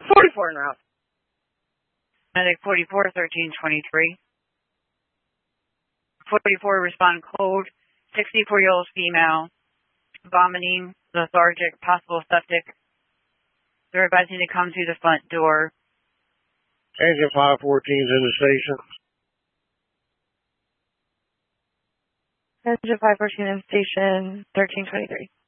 44 en route. Medic 44, 1323. 44, respond code. 64-year-old female. Vomiting, lethargic, possible septic. They're advising to come to the front door. Engine 514's in the station. Engine 514 in station, 1323.